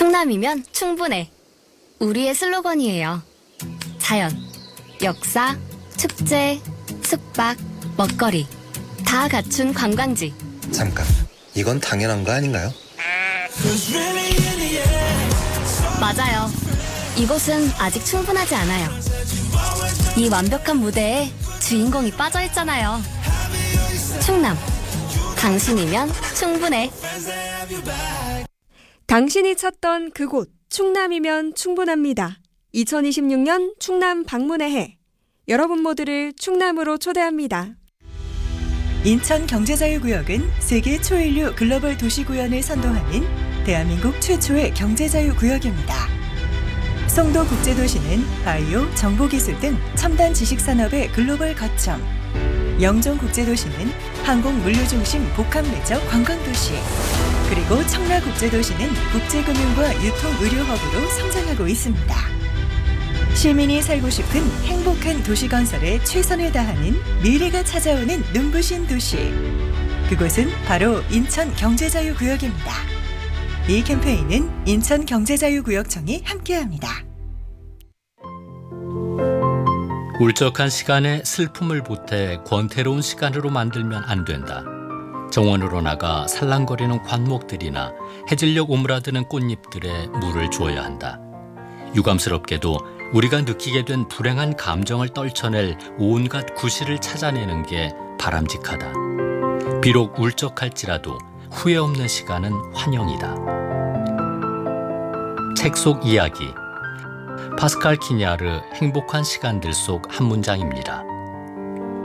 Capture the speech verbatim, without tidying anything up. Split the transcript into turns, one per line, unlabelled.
충남이면 충분해. 우리의 슬로건이에요. 자연, 역사, 축제, 숙박, 먹거리 다 갖춘 관광지.
잠깐, 이건 당연한 거 아닌가요?
맞아요. 이곳은 아직 충분하지 않아요. 이 완벽한 무대에 주인공이 빠져있잖아요. 충남, 당신이면 충분해.
당신이 찾던 그곳 충남이면 충분합니다. 이천이십육 년 충남 방문의 해. 여러분 모두를 충남으로 초대합니다.
인천경제자유구역은 세계 초인류 글로벌 도시구현을 선도하는 대한민국 최초의 경제자유구역입니다. 송도국제도시는 바이오, 정보기술 등 첨단 지식산업의 글로벌 거점, 영종국제도시는 항공물류중심 복합매적 관광도시, 그리고 청라국제도시는 국제금융과 유통의료허브로 성장하고 있습니다. 시민이 살고 싶은 행복한 도시 건설에 최선을 다하는 미래가 찾아오는 눈부신 도시. 그곳은 바로 인천경제자유구역입니다. 이 캠페인은 인천경제자유구역청이 함께합니다.
울적한 시간에 슬픔을 보태 권태로운 시간으로 만들면 안 된다. 정원으로 나가 살랑거리는 관목들이나 해질녘 오므라드는 꽃잎들에 물을 주어야 한다. 유감스럽게도 우리가 느끼게 된 불행한 감정을 떨쳐낼 온갖 구실을 찾아내는 게 바람직하다. 비록 울적할지라도 후회 없는 시간은 환영이다. 책 속 이야기, 파스칼 키냐르 행복한 시간들 속 한 문장입니다.